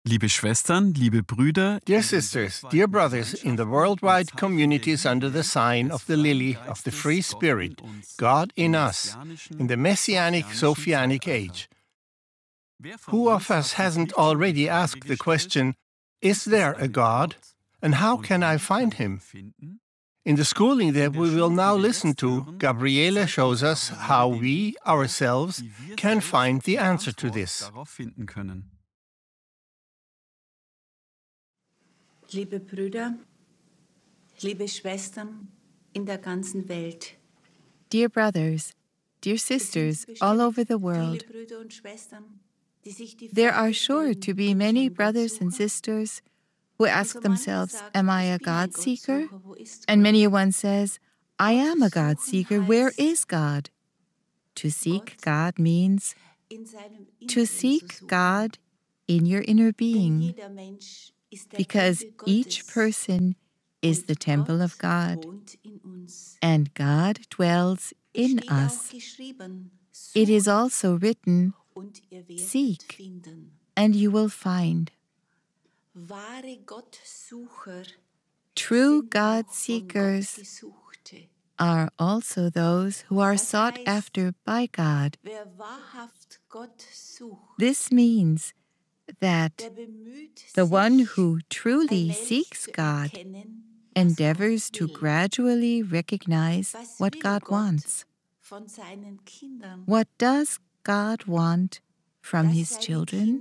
Liebe Schwestern, liebe Brüder, Dear sisters, dear brothers, in the worldwide communities under the sign of the lily of the free spirit, God in us, in the Messianic Sophianic age, who of us hasn't already asked the question, is there a God? And how can I find him? In the schooling that we will now listen to, Gabriele shows us how we, ourselves, can find the answer to this. Liebe Brüder, liebe Schwestern in der ganzen Welt. Dear brothers, dear sisters all over the world, there are sure to be many brothers and sisters who ask themselves, am I a God seeker? And many a one says, I am a God seeker. Where is God? To seek God means to seek God in your inner being, because each person is the temple of God, and God dwells in us. It is also written, seek, and you will find. True God seekers are also those who are sought after by God. This means that the one who truly seeks God endeavors to gradually recognize what God wants. What does God want from his children?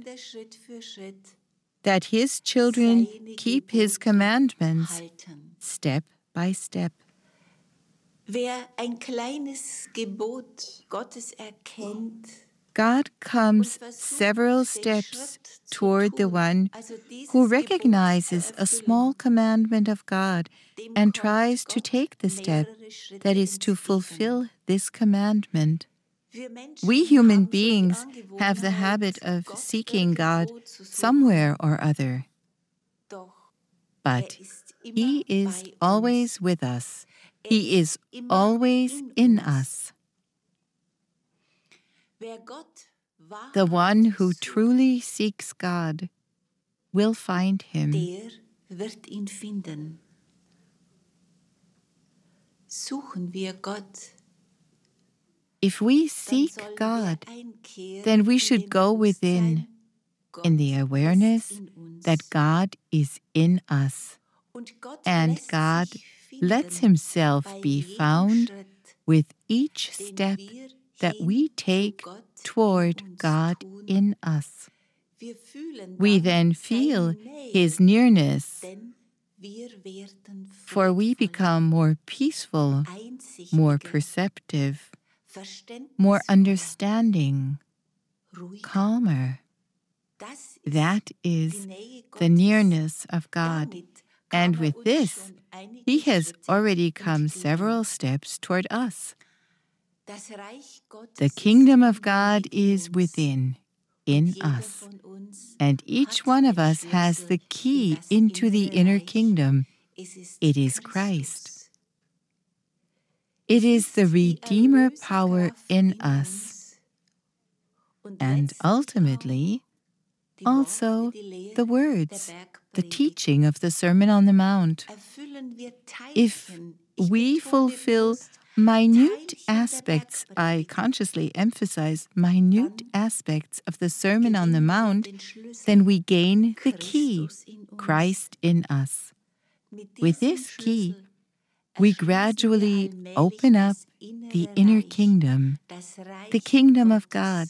That his children keep his commandments step by step. Wer ein kleines Gebot Gottes erkennt, God comes several steps toward the one who recognizes a small commandment of God and tries to take the step that is to fulfill this commandment. We human beings have the habit of seeking God somewhere or other, but he is always with us. He is always in us. The one who truly seeks God will find him. Der wird ihn finden. Suchen wir Gott. If we seek God, then we should go within in the awareness that God is in us, and God lets himself be found with each step that we take toward God in us. We then feel his nearness, for we become more peaceful, more perceptive, more understanding, calmer. That is the nearness of God. And with this, he has already come several steps toward us. The kingdom of God is within, in us, and each one of us has the key into the inner kingdom. It is Christ. It is the Redeemer power in us, and ultimately, also the words, the teaching of the Sermon on the Mount. If we fulfill minute aspects, I consciously emphasize minute aspects of the Sermon on the Mount, then we gain the key, Christ in us. With this key, we gradually open up the inner kingdom, the kingdom of God,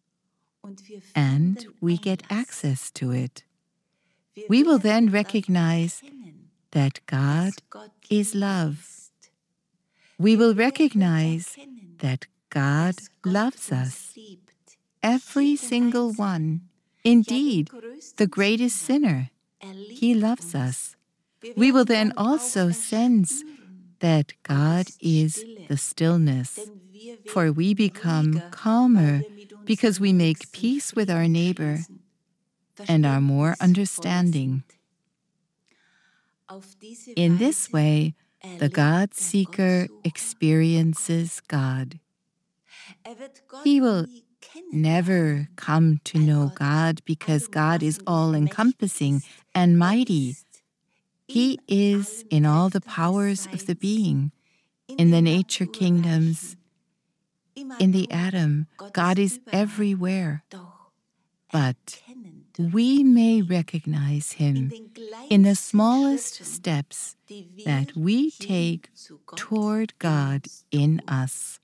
and we get access to it. We will then recognize that God is love. We will recognize that God loves us, every single one. Indeed, the greatest sinner, he loves us. We will then also sense that God is the stillness, for we become calmer because we make peace with our neighbor and are more understanding. In this way, the God seeker experiences God. He will never come to know God because God is all-encompassing and mighty. He is in all the powers of the being, in the nature kingdoms, in the atom. God is everywhere. But we may recognize Him in the smallest steps that we take toward God in us.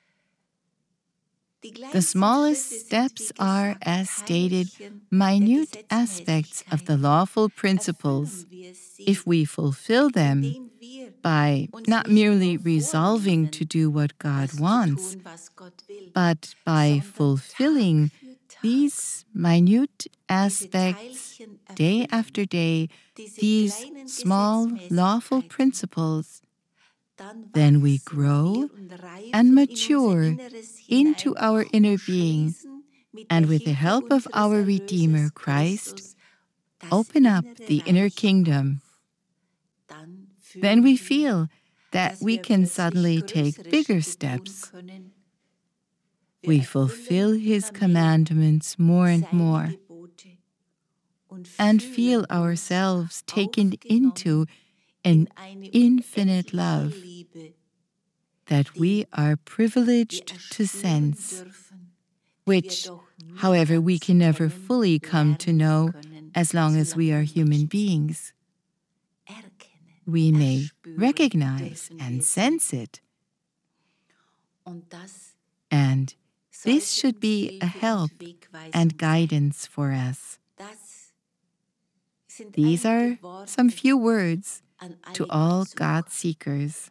The smallest steps are, as stated, minute aspects of the lawful principles. If we fulfill them by not merely resolving to do what God wants, but by fulfilling these minute aspects day after day, these small lawful principles, then we grow and mature into our inner being, and with the help of our Redeemer, Christ, open up the inner kingdom. Then we feel that we can suddenly take bigger steps. We fulfill His commandments more and more, and feel ourselves taken into an infinite love that we are privileged to sense, which, however, we can never fully come to know as long as we are human beings. We may recognize and sense it, and this should be a help and guidance for us. These are some few words to all God seekers.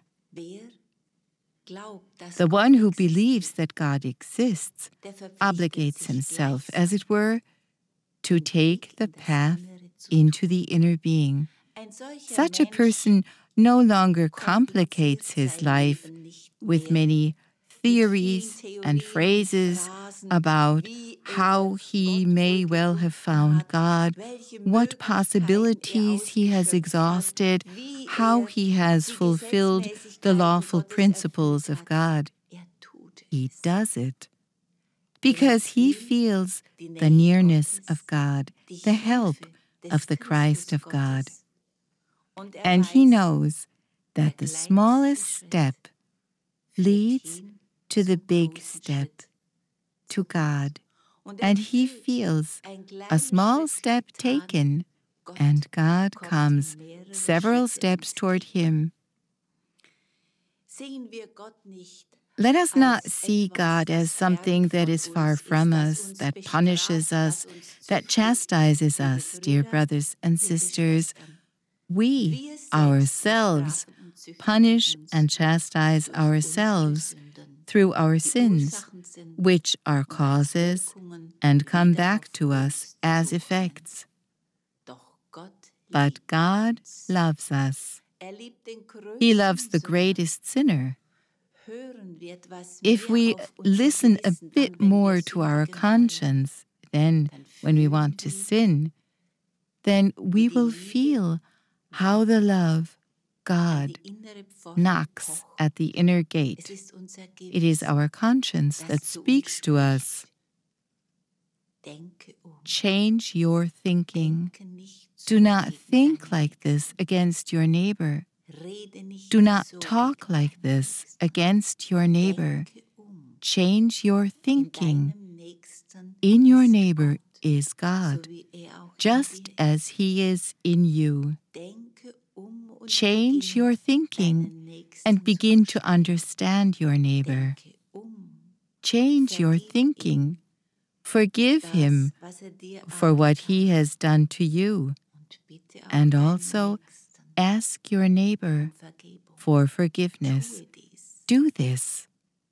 The one who believes that God exists obligates himself, as it were, to take the path into the inner being. Such a person no longer complicates his life with many theories and phrases about how he may well have found God, what possibilities he has exhausted, how he has fulfilled the lawful principles of God. He does it because he feels the nearness of God, the help of the Christ of God. And he knows that the smallest step leads to the big step, to God. And he feels a small step taken, and God comes several steps toward him. Let us not see God as something that is far from us, that punishes us, that chastises us, dear brothers and sisters. We ourselves punish and chastise ourselves through our sins, which are causes and come back to us as effects. But God loves us. He loves the greatest sinner. If we listen a bit more to our conscience, then when we want to sin, then we will feel how the love God knocks at the inner gate. It is our conscience that speaks to us. Change your thinking. Do not think like this against your neighbor. Do not talk like this against your neighbor. Change your thinking. In your neighbor is God, just as He is in you. Change your thinking and begin to understand your neighbor. Change your thinking. Forgive him for what he has done to you. And also ask your neighbor for forgiveness. Do this.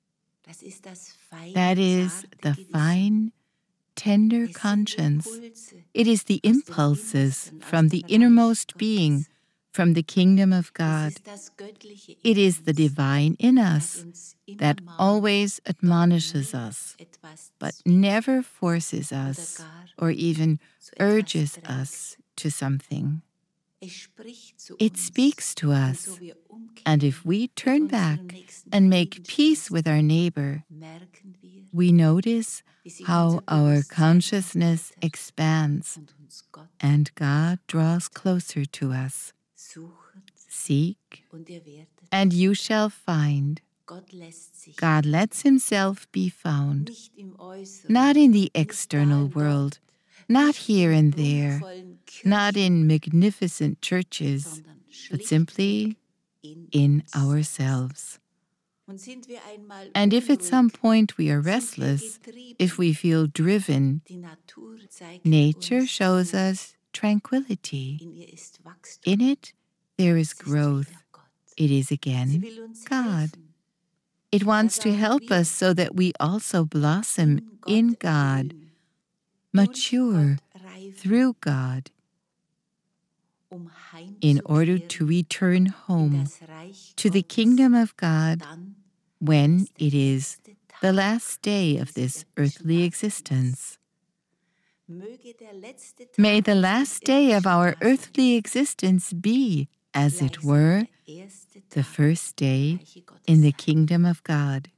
That is the fine, tender conscience. It is the impulses from the innermost being, from the kingdom of God. It is the divine in us that always admonishes us, but never forces us or even urges us to something. It speaks to us, so wir umkehren, and if we turn mit unserem back Nächsten and make Frieden peace schließen, with our neighbor, merken wir, we notice wie sich how unser our Bewusstsein consciousness erweitert expands und uns Gott and God draws closer to us. sucht Seek, und ihr werdet. and you shall find. Gott lässt sich God lets himself be found, nicht im Äußeren, not in the nicht da external und world, dort, not nicht here in and there, prunkvollen not Kirchen, in magnificent churches, sondern but simply schlichtweg in uns. ourselves. Und sind wir einmal And if at some unruhig, point we are sind wir restless, getrieben, if we feel driven, die Natur zeigt nature uns shows Ruhe. us tranquility. In ihr ist Wachstum. In it, there is Es ist growth. wieder Gott. It is Sie again will uns God. helfen, It wants dass to auch help wir us so that we also blossom in in God, blühen, mature durch Gott reifen, through God, in order to heimzukehren return in home das Reich to the Gottes, kingdom of God dann, when der it is letzte Tag the last day of dieses this irdischen earthly Daseins. existence. Möge der letzte Tag May the unseres last day of irdischen our Daseins earthly existence be, as it gleichsam were, der erste the Tag first day im Reiche Gottes in the sein. kingdom of God.